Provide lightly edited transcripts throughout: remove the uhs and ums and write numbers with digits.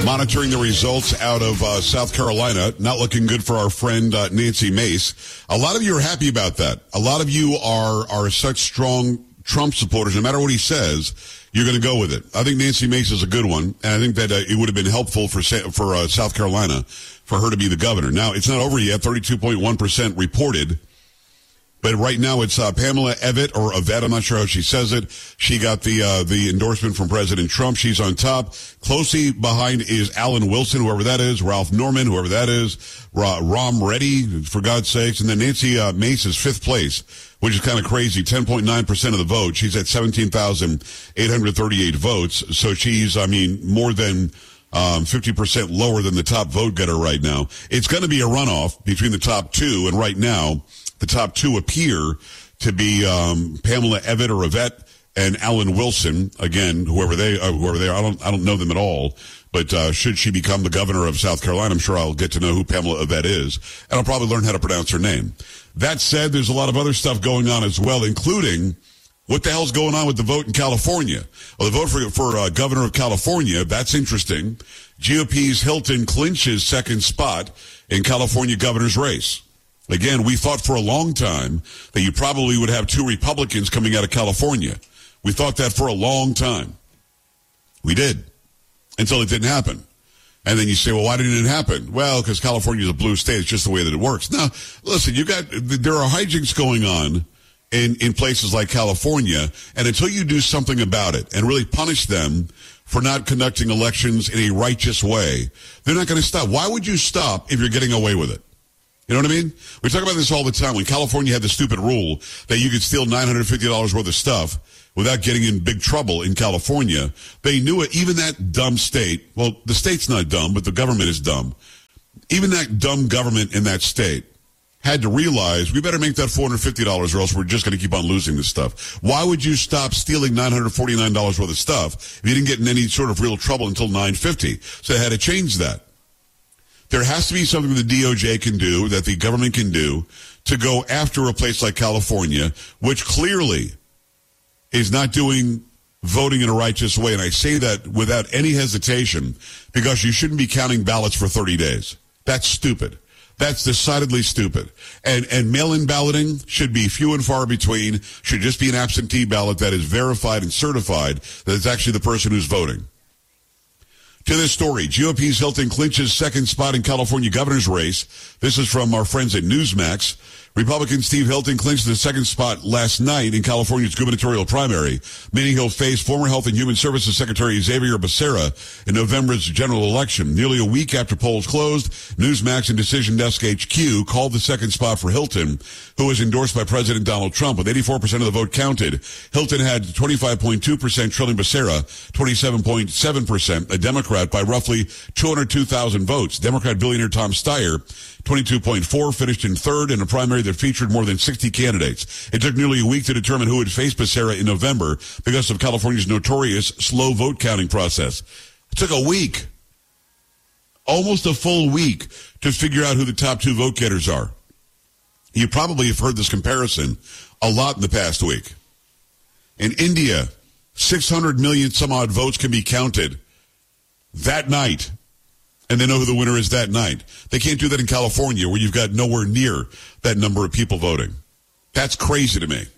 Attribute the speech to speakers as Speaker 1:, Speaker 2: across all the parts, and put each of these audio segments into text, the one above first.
Speaker 1: Monitoring the results out of South Carolina, not looking good for our friend Nancy Mace. A lot of you are happy about that. A lot of you are such strong Trump supporters. No matter what he says, you're going to go with it. I think Nancy Mace is a good one, and I think that it would have been helpful for South Carolina for her to be the governor. Now, it's not over yet. 32.1% reported. But right now it's Pamela Evette, or Evette, I'm not sure how she says it. She got the endorsement from President Trump. She's on top. Closely behind is Alan Wilson, whoever that is, Ralph Norman, whoever that is, Rom Reddy, for God's sakes. And then Nancy Mace is fifth place, which is kind of crazy, 10.9% of the vote. She's at 17,838 votes. So she's, more than 50% lower than the top vote getter right now. It's going to be a runoff between the top two, and right now, the top two appear to be Pamela Evette or Evette and Alan Wilson. Again, whoever they are. I don't know them at all. But should she become the governor of South Carolina, I'm sure I'll get to know who Pamela Evette is, and I'll probably learn how to pronounce her name. That said, there's a lot of other stuff going on as well, including what the hell's going on with the vote in California. Well, the vote for governor of California, that's interesting. GOP's Hilton clinches second spot in California governor's race. Again, we thought for a long time that you probably would have two Republicans coming out of California. We thought that for a long time. We did. Until it didn't happen. And then you say, well, why didn't it happen? Well, because California is a blue state. It's just the way that it works. Now, listen, there are hijinks going on in places like California. And until you do something about it and really punish them for not conducting elections in a righteous way, they're not going to stop. Why would you stop if you're getting away with it? You know what I mean? We talk about this all the time. When California had the stupid rule that you could steal $950 worth of stuff without getting in big trouble in California, they knew it. Even that dumb state, well, the state's not dumb, but the government is dumb. Even that dumb government in that state had to realize we better make that $450 or else we're just going to keep on losing this stuff. Why would you stop stealing $949 worth of stuff if you didn't get in any sort of real trouble until $950? So they had to change that. There has to be something the DOJ can do, that the government can do, to go after a place like California, which clearly is not doing voting in a righteous way. And I say that without any hesitation, because you shouldn't be counting ballots for 30 days. That's stupid. That's decidedly stupid. And mail-in balloting should be few and far between, should just be an absentee ballot that is verified and certified that it's actually the person who's voting. To this story, GOP's Hilton clinches second spot in California governor's race. This is from our friends at Newsmax. Republican Steve Hilton clinched the second spot last night in California's gubernatorial primary, meaning he'll face former Health and Human Services Secretary Xavier Becerra in November's general election. Nearly a week after polls closed, Newsmax and Decision Desk HQ called the second spot for Hilton, who was endorsed by President Donald Trump. With 84% of the vote counted, Hilton had 25.2%, trailing Becerra 27.7%, a Democrat by roughly 202,000 votes. Democrat billionaire Tom Steyer, 22.4, finished in third in a primary that featured more than 60 candidates. It took nearly a week to determine who would face Becerra in November because of California's notorious slow vote counting process. It took a week, almost a full week, to figure out who the top two vote getters are. You probably have heard this comparison a lot in the past week. In India, 600 million some odd votes can be counted that night, and they know who the winner is that night. They can't do that in California, where you've got nowhere near that number of people voting. That's crazy to me.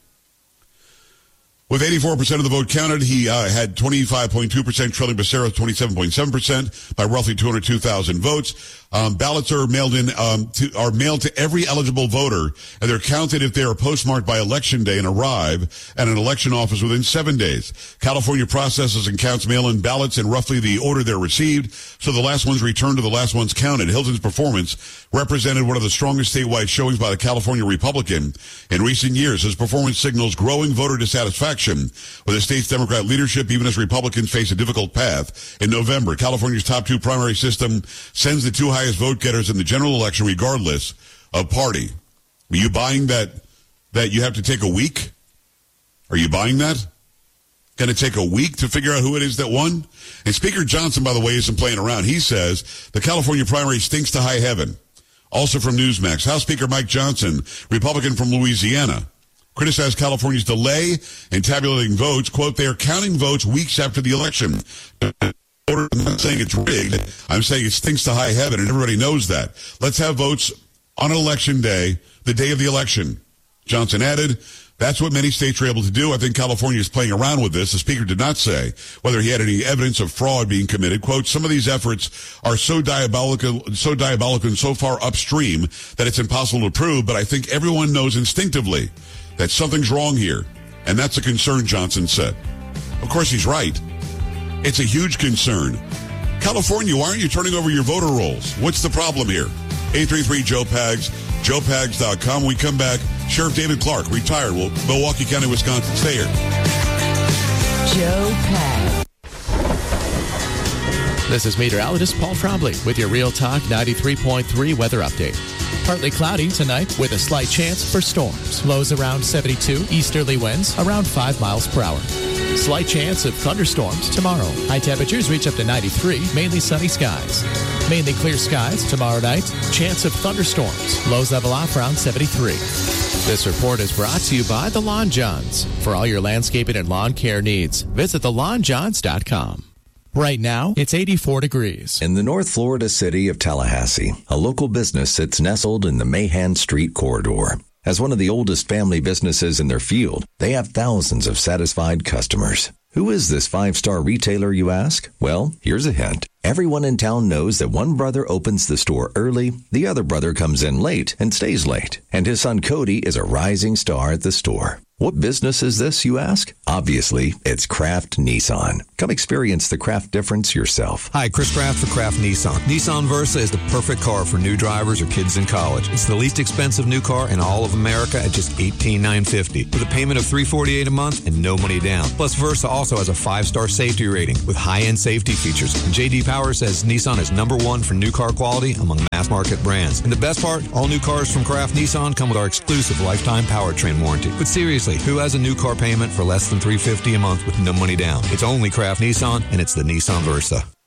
Speaker 1: With 84% of the vote counted, he had 25.2%, trailing Becerra 27.7% by roughly 202,000 votes. Ballots are mailed to every eligible voter, and they're counted if they are postmarked by Election Day and arrive at an election office within 7 days. California processes and counts mail-in ballots in roughly the order they're received, so the last ones returned to the last ones counted. Hilton's performance represented one of the strongest statewide showings by the California Republican in recent years. His performance signals growing voter dissatisfaction with the state's Democrat leadership, even as Republicans face a difficult path. In November, California's top two primary system sends the two highest vote getters in the general election regardless of party. Are you buying that you have to take a week? Are you buying that? Going to take a week to figure out who it is that won? And Speaker Johnson, by the way, isn't playing around. He says the California primary stinks to high heaven. Also from Newsmax, House Speaker Mike Johnson, Republican from Louisiana, criticized California's delay in tabulating votes. Quote, they are counting votes weeks after the election. not saying it's rigged. I'm saying it stinks to high heaven, and everybody knows that. Let's have votes on election day, the day of the election. Johnson added, that's what many states are able to do. I think California is playing around with this. The speaker did not say whether he had any evidence of fraud being committed. Quote, some of these efforts are so diabolical and so far upstream that it's impossible to prove, but I think everyone knows instinctively that something's wrong here. And that's a concern, Johnson said. Of course, he's right. It's a huge concern. California, why aren't you turning over your voter rolls? What's the problem here? 833-JOE-PAGS, joepags.com. When we come back, Sheriff David Clark, retired, Milwaukee County, Wisconsin. Stay here.
Speaker 2: Joe Pags.
Speaker 3: This is meteorologist Paul Trombley with your Real Talk 93.3 weather update. Partly cloudy tonight with a slight chance for storms. Lows around 72, easterly winds around 5 miles per hour. Slight chance of thunderstorms tomorrow. High temperatures reach up to 93, mainly sunny skies. Mainly clear skies tomorrow night. Chance of thunderstorms. Lows level off around 73. This report is brought to you by The Lawn Johns. For all your landscaping and lawn care needs, visit thelawnjohns.com. Right now, it's 84 degrees.
Speaker 4: In the North Florida city of Tallahassee, a local business sits nestled in the Mahan Street corridor. As one of the oldest family businesses in their field, they have thousands of satisfied customers. Who is this five-star retailer, you ask? Well, here's a hint. Everyone in town knows that one brother opens the store early, the other brother comes in late and stays late, and his son Cody is a rising star at the store. What business is this, you ask? Obviously, it's Kraft Nissan. Come experience the Kraft difference yourself.
Speaker 5: Hi, Chris Kraft for Kraft Nissan. Nissan Versa is the perfect car for new drivers or kids in college. It's the least expensive new car in all of America at just $18,950 with a payment of $348 a month and no money down. Plus, Versa also has a 5-star safety rating with high-end safety features. And J.D. Power says Nissan is #1 for new car quality among mass market brands. And the best part, all new cars from Kraft Nissan come with our exclusive lifetime powertrain warranty. But seriously, who has a new car payment for less than $350 a month with no money down? It's only Kraft Nissan, and it's the Nissan Versa.